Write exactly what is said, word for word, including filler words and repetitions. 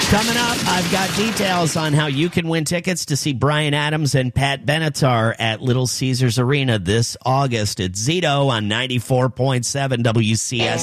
Coming up, I've got details on how you can win tickets to see Bryan Adams and Pat Benatar at Little Caesars Arena this August. It's Zito on ninety-four point seven W C S.